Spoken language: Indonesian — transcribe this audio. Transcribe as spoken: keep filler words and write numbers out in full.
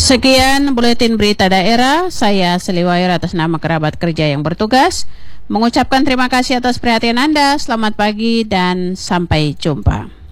Sekian buletin berita daerah, saya Seliwair atas nama kerabat kerja yang bertugas mengucapkan terima kasih atas perhatian Anda. Selamat pagi dan sampai jumpa.